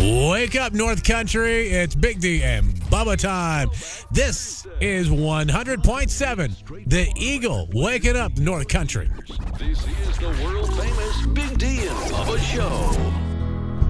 Wake up, North Country. It's Big D and Bubba time. This is 100.7, The Eagle, waking up North Country. This is the world-famous Big D and Bubba Show.